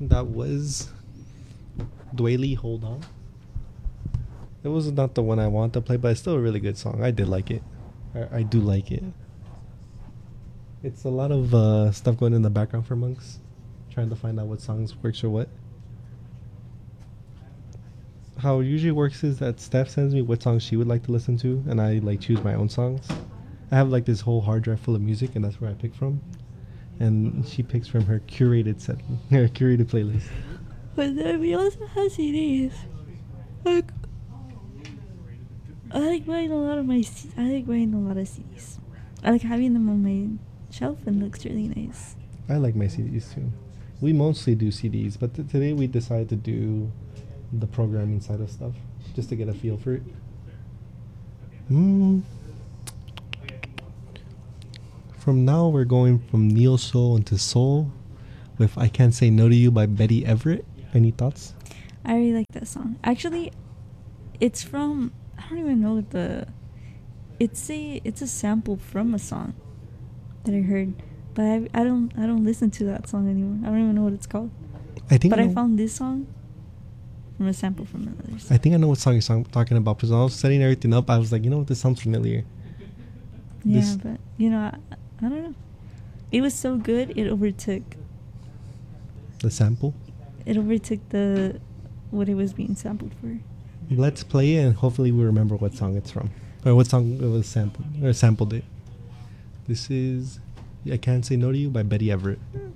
That was Dwaylee, Hold On. It was not the one I want to play, but it's still a really good song. I did like it. I do like it. It's a lot of stuff going in the background for Monks, trying to find out what songs works or what. How it usually works is that Steph sends me what songs she would like to listen to, and I like choose my own songs. I have like this whole hard drive full of music, and that's where I pick from. And she picks from her curated set, her curated playlist. But then we also have CDs. Like, I like buying a lot of CDs. I like having them on my shelf, and it looks really nice. I like my CDs too. We mostly do CDs, but today we decided to do the programming side of stuff, just to get a feel for it. From now, we're going from Neo Soul into Soul with I Can't Say No to You by Betty Everett. Any thoughts? I really like that song. Actually, it's from, I don't even know what it's a sample from a song that I heard, but I don't listen to that song anymore. I don't even know what it's called. I found this song from a sample from another song. I think I know what song you're talking about, because when I was setting everything up, I was like, you know what, this sounds familiar. Yeah, but I don't know. It was so good, it overtook the sample. It overtook what it was being sampled for. Let's play it, and hopefully we remember what song it's from, or what song it was sampled it. This is I Can't Say No to You by Betty Everett.